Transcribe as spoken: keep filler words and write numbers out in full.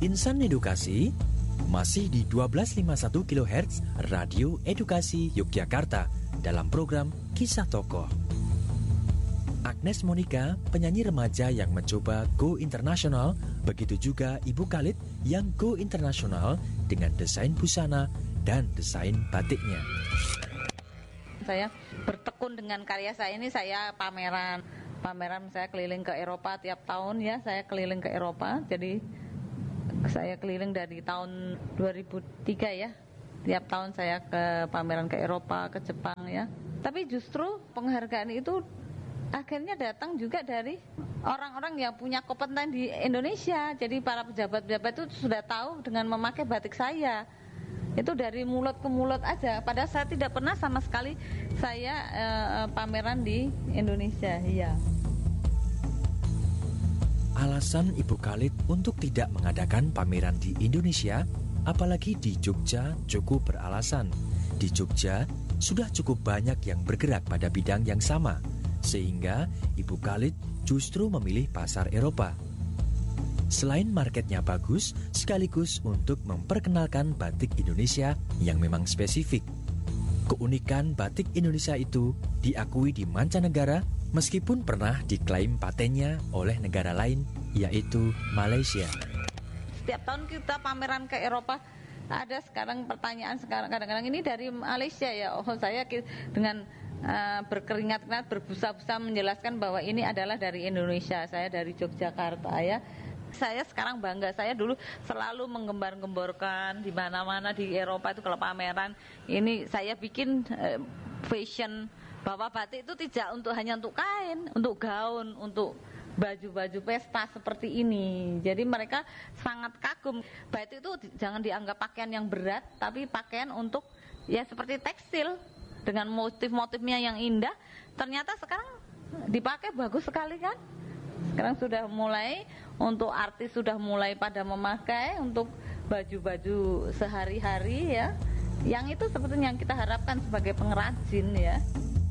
Insan Edukasi masih di satu dua lima satu kilohertz Radio Edukasi Yogyakarta dalam program Kisah Tokoh. Agnes Monica, penyanyi remaja yang mencoba go internasional, begitu juga Ibu Khalid yang go internasional dengan desain busana dan desain batiknya. Saya bertekun dengan karya saya ini, saya pameran. Pameran saya keliling ke Eropa tiap tahun ya, saya keliling ke Eropa. Jadi saya keliling dari tahun dua ribu tiga ya. Tiap tahun saya ke pameran ke Eropa, ke Jepang ya. Tapi justru penghargaan itu akhirnya datang juga dari orang-orang yang punya kompeten di Indonesia. Jadi para pejabat-pejabat itu sudah tahu dengan memakai batik saya. Itu dari mulut ke mulut aja. Padahal saya tidak pernah sama sekali saya eh, pameran di Indonesia. Iya. Alasan Ibu Khalid untuk tidak mengadakan pameran di Indonesia, apalagi di Jogja, cukup beralasan. Di Jogja sudah cukup banyak yang bergerak pada bidang yang sama, sehingga Ibu Khalid justru memilih pasar Eropa. Selain marketnya bagus, sekaligus untuk memperkenalkan batik Indonesia yang memang spesifik. Keunikan batik Indonesia itu diakui di mancanegara meskipun pernah diklaim patennya oleh negara lain, yaitu Malaysia. Setiap tahun kita pameran ke Eropa, ada sekarang pertanyaan sekarang kadang-kadang ini dari Malaysia ya. Oh, saya dengan Uh, berkeringat-keringat, berbusa-busa menjelaskan bahwa ini adalah dari Indonesia, saya dari Yogyakarta ya. Saya sekarang bangga, saya dulu selalu menggembar-gemborkan di mana-mana di Eropa itu kalau pameran ini saya bikin uh, fashion, bahwa batik itu tidak untuk hanya untuk kain, untuk gaun, untuk baju-baju pesta seperti ini. Jadi mereka sangat kagum. Batik itu jangan dianggap pakaian yang berat, tapi pakaian untuk ya seperti tekstil dengan motif-motifnya yang indah. Ternyata sekarang dipakai bagus sekali kan. Sekarang sudah mulai untuk artis sudah mulai pada memakai untuk baju-baju sehari-hari ya. Yang itu seperti yang kita harapkan sebagai pengrajin ya.